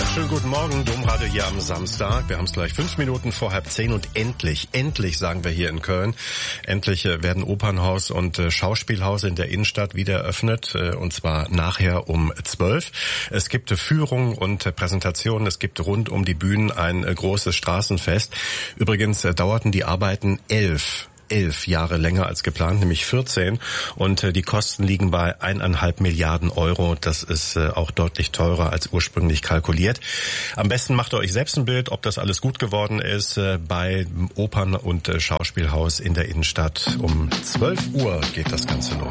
Schönen guten Morgen, Domradio hier am Samstag. Wir haben es gleich 5 Minuten vor 9:30 und endlich sagen wir hier in Köln, endlich werden Opernhaus und Schauspielhaus in der Innenstadt wieder eröffnet, und zwar nachher um 12. Es gibt Führungen und Präsentationen, es gibt rund um die Bühnen ein großes Straßenfest. Übrigens dauerten die Arbeiten 11 Jahre länger als geplant, nämlich 14. Und die Kosten liegen bei 1,5 Milliarden Euro. Das ist auch deutlich teurer als ursprünglich kalkuliert. Am besten macht ihr euch selbst ein Bild, ob das alles gut geworden ist. Bei Opern- und Schauspielhaus in der Innenstadt um 12 Uhr geht das Ganze los.